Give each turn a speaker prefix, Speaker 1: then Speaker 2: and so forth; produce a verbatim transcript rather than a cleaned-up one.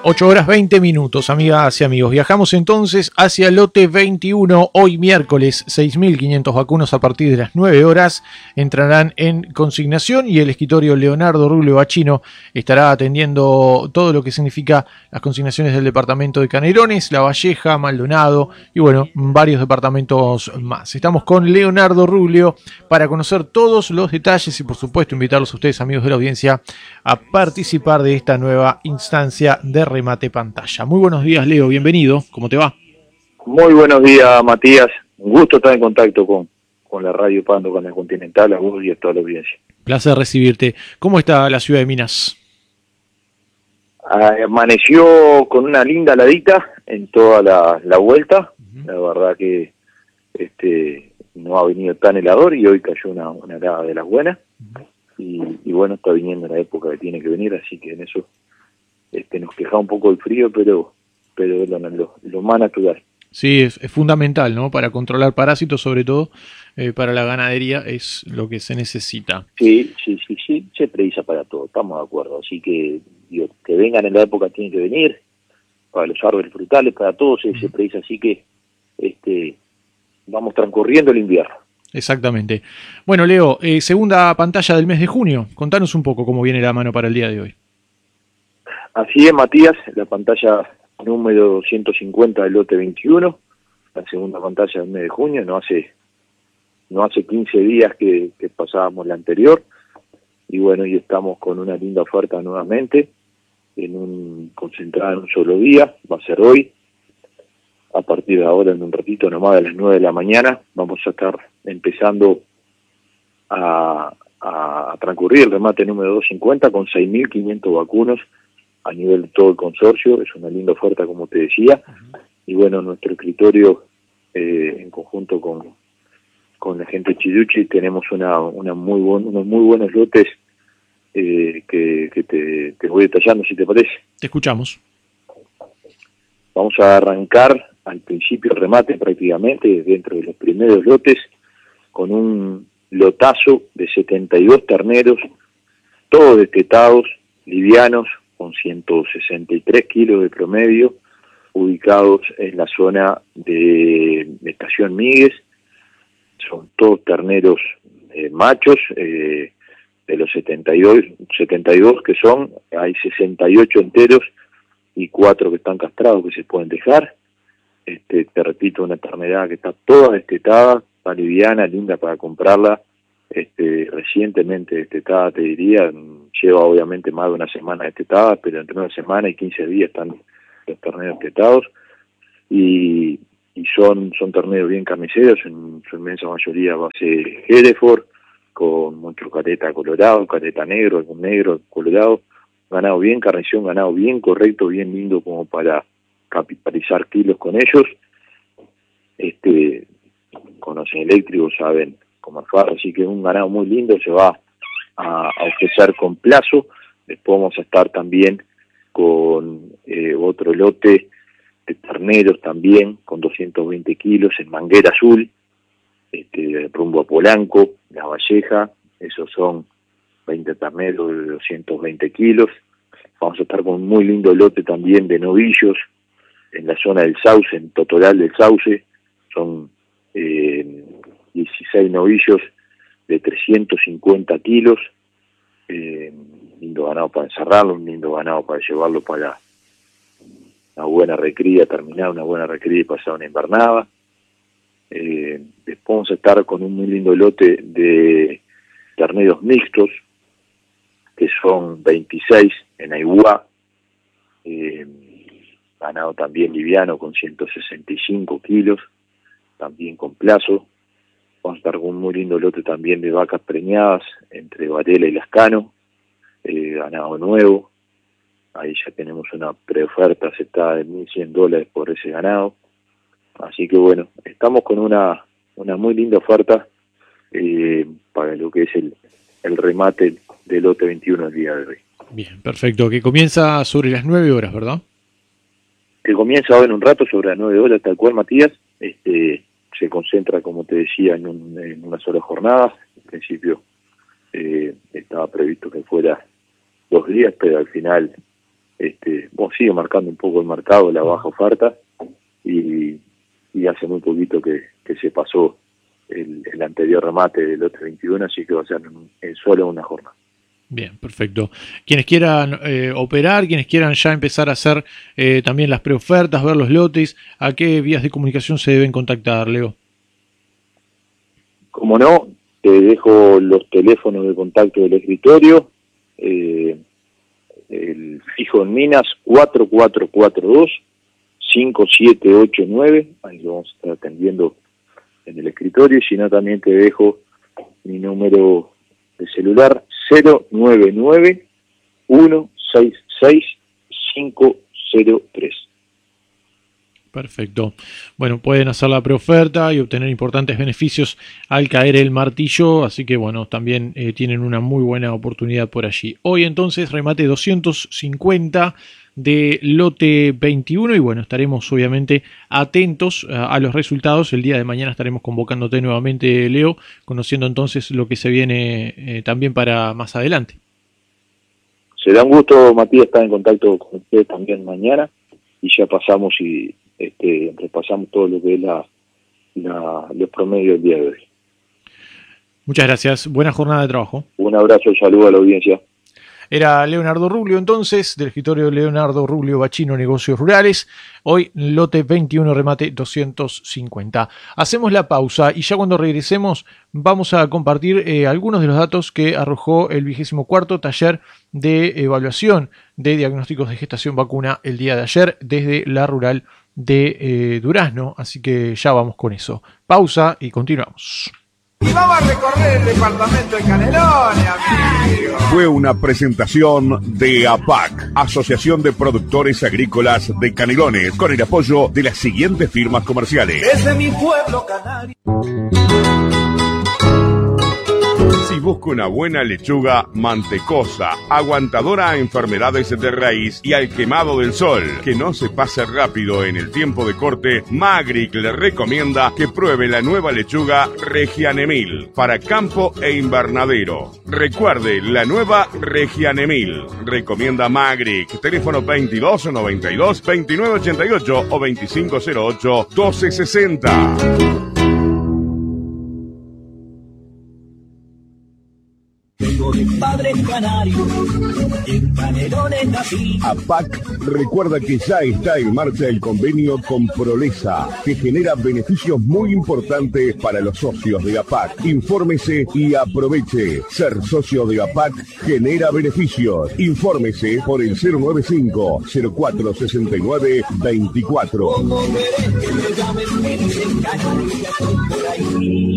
Speaker 1: ocho horas veinte minutos, amigas y amigos. Viajamos entonces hacia lote veintiuno. Hoy miércoles, seis mil quinientos vacunos a partir de las nueve horas entrarán en consignación y el escritorio Leonardo Rubio Bachino estará atendiendo todo lo que significa las consignaciones del departamento de Canelones, La Valleja, Maldonado y bueno, varios departamentos más. Estamos con Leonardo Rubio para conocer todos los detalles y por supuesto invitarlos a ustedes, amigos de la audiencia, a participar de esta nueva instancia de remate pantalla. Muy buenos días, Leo, bienvenido, ¿cómo te va?
Speaker 2: Muy buenos días, Matías, un gusto estar en contacto con, con la Radio Pando, con la Continental, a vos y a toda la audiencia.
Speaker 1: Placer recibirte. ¿Cómo está la ciudad de Minas?
Speaker 2: Ah, amaneció con una linda ladita en toda la, la vuelta, uh-huh. La verdad que este no ha venido tan helador y hoy cayó una, una helada de las buenas, uh-huh. y, y bueno, está viniendo la época que tiene que venir, así que en eso este nos queja un poco el frío, pero pero lo, lo, lo más natural.
Speaker 1: Sí, es, es fundamental, ¿no? Para controlar parásitos, sobre todo eh, para la ganadería, es lo que se necesita.
Speaker 2: Sí, sí, sí, sí, se precisa para todo, estamos de acuerdo. Así que, digo, que vengan en la época tienen que venir, para los árboles frutales, para todos se, se precisa, así que este vamos transcurriendo el invierno.
Speaker 1: Exactamente. Bueno, Leo, eh, segunda pantalla del mes de junio, contanos un poco cómo viene la mano para el día de hoy.
Speaker 2: Así es, Matías, la pantalla número ciento cincuenta del lote veintiuno, la segunda pantalla del mes de junio, no hace no hace quince días que, que pasábamos la anterior, y bueno, y estamos con una linda oferta nuevamente, en un concentrada en un solo día, va a ser hoy, a partir de ahora en un ratito nomás a las nueve de la mañana, vamos a estar empezando a, a, a transcurrir el remate número doscientos cincuenta con seis mil quinientos vacunos, a nivel de todo el consorcio. Es una linda oferta, como te decía, uh-huh. Y bueno, nuestro escritorio, eh, en conjunto con, con la gente de Chiduchi, tenemos una, una muy buen, unos muy buenos lotes eh, que, que te, te voy detallando, si te parece.
Speaker 1: Te escuchamos.
Speaker 2: Vamos a arrancar al principio el remate prácticamente, dentro de los primeros lotes, con un lotazo de setenta y dos terneros, todos destetados, livianos, con ciento sesenta y tres kilos de promedio, ubicados en la zona de, de Estación Míguez. Son todos terneros eh, machos, eh, de los setenta y dos, setenta y dos que son, hay sesenta y ocho enteros y cuatro que están castrados que se pueden dejar. Este, te repito, una ternera que está toda destetada, está liviana, linda para comprarla, este, recientemente destetada, te diría, lleva obviamente más de una semana destetada, pero entre una semana y quince días están los terneros destetados, y, y son son terneros bien carniceros, en su inmensa mayoría base Hereford, con mucho careta colorado, careta negro, algún negro colorado, ganado bien carnicero, ganado bien correcto, bien lindo como para capitalizar kilos con ellos. Este, conocen eléctricos, saben cómo arfar, así que es un ganado muy lindo, se va a, a ofrecer con plazo. Después vamos a estar también con eh, otro lote de terneros también, con doscientos veinte kilos en manguera azul, este, rumbo a Polanco, La Valleja, esos son veinte terneros de doscientos veinte kilos. Vamos a estar con un muy lindo lote también de novillos en la zona del Sauce, en Totoral del Sauce, son eh, dieciséis novillos de trescientos cincuenta kilos, eh, lindo ganado para encerrarlo, un lindo ganado para llevarlo para una buena recría, terminar una buena recría y pasar una invernada. Eh, después vamos a estar con un muy lindo lote de terneros mixtos, que son veintiséis en Aiguá, eh, ganado también liviano con ciento sesenta y cinco kilos, también con plazo. Vamos a estar con un muy lindo lote también de vacas preñadas entre Varela y Lascano, eh, ganado nuevo. Ahí ya tenemos una preoferta aceptada de mil cien dólares por ese ganado. Así que bueno, estamos con una, una muy linda oferta eh, para lo que es el, el remate del lote veintiuno el día de hoy.
Speaker 1: Bien, perfecto. Que comienza sobre las nueve horas, ¿verdad?
Speaker 2: Que comienza ahora en un rato sobre las nueve horas, tal cual, Matías. Este, se concentra, como te decía, en, un, en una sola jornada. En principio eh, estaba previsto que fuera dos días, pero al final este, bueno, sigue marcando un poco el mercado, la baja oferta, y, y hace muy poquito que, que se pasó el, el anterior remate del lote veintiuno, así que va a ser en, en solo una jornada.
Speaker 1: Bien, perfecto. Quienes quieran eh, operar, quienes quieran ya empezar a hacer eh, también las preofertas, ver los lotes, ¿a qué vías de comunicación se deben contactar, Leo?
Speaker 2: Como no, te dejo los teléfonos de contacto del escritorio, eh, el fijo en Minas cuatro cuatro cuatro dos, cinco siete ocho nueve, ahí lo vamos a estar atendiendo en el escritorio, y si no también te dejo mi número de celular cero nueve nueve, uno seis seis, cinco cero tres.
Speaker 1: Perfecto. Bueno, pueden hacer la preoferta y obtener importantes beneficios al caer el martillo, así que bueno, también eh, tienen una muy buena oportunidad por allí. Hoy entonces remate doscientos cincuenta de lote veintiuno y bueno, estaremos obviamente atentos a, a los resultados. El día de mañana estaremos convocándote nuevamente, Leo, conociendo entonces lo que se viene eh, también para más adelante.
Speaker 2: Será un gusto, Matías, estar en contacto con usted también mañana, y ya pasamos y este, repasamos todo lo que es la, la, los promedios del día de hoy.
Speaker 1: Muchas gracias, buena jornada de trabajo.
Speaker 2: Un abrazo y saludo a la audiencia.
Speaker 1: Era Leonardo Rublio entonces, del escritorio Leonardo Rublio Bachino Negocios Rurales. Hoy lote veintiuno, remate doscientos cincuenta. Hacemos la pausa y ya cuando regresemos vamos a compartir eh, algunos de los datos que arrojó el vigésimo cuarto taller de evaluación de diagnósticos de gestación vacuna el día de ayer desde la rural de eh, Durazno. Así que ya vamos con eso. Pausa y continuamos.
Speaker 3: Y vamos a recorrer el departamento de Canelones, amigo.
Speaker 4: Fue una presentación de A P A C, Asociación de Productores Agrícolas de Canelones, con el apoyo de las siguientes firmas comerciales.
Speaker 3: Desde mi pueblo canario.
Speaker 4: Si busca una buena lechuga mantecosa, aguantadora a enfermedades de raíz y al quemado del sol, que no se pase rápido en el tiempo de corte, Magric le recomienda que pruebe la nueva lechuga Regianemil para campo e invernadero. Recuerde, la nueva Regianemil. Recomienda Magric. Teléfono veintidós noventa y dos, veintinueve ochenta y ocho o veinticinco cero ocho, doce sesenta.
Speaker 5: Tengo de padre canario, en Canelones nací.
Speaker 4: A P A C recuerda que ya está en marcha el convenio con Prolesa, que genera beneficios muy importantes para los socios de A P A C. Infórmese y aproveche. Ser socio de A P A C genera beneficios. Infórmese por el cero nueve cinco, cero cuatro sesenta y nueve, veinticuatro.
Speaker 5: Como querés que me llamen, me dicen Canario, ya estoy por ahí.